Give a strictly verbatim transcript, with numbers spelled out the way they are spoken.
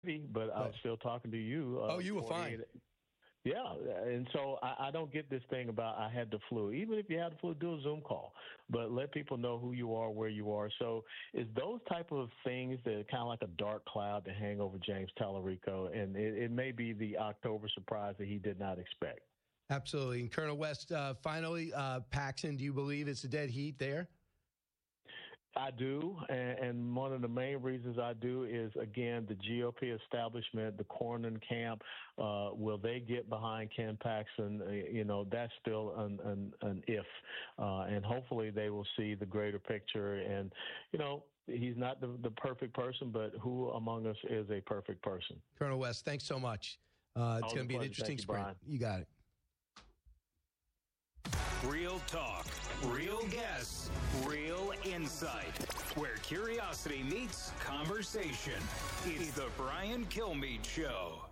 but I was still talking to you. Uh, oh, you were fine. Yeah, and so I, I don't get this thing about I had the flu. Even if you had the flu, do a Zoom call, but let people know who you are, where you are. So it's those type of things that are kind of like a dark cloud to hang over James Tallarico, and it, it may be the October surprise that he did not expect. Absolutely. And Colonel West, uh, finally, uh, Paxton, do you believe it's a dead heat there? I do, and, and one of the main reasons I do is, again, the G O P establishment, the Cornyn camp, uh, will they get behind Ken Paxton? Uh, you know, that's still an, an, an if, uh, and hopefully they will see the greater picture. And, you know, he's not the, the perfect person, but who among us is a perfect person? Colonel West, thanks so much. Uh, it's going to be an interesting you, sprint. Brian. You got it. Real talk, real guests, real insight. Where curiosity meets conversation. It's the Brian Kilmeade Show.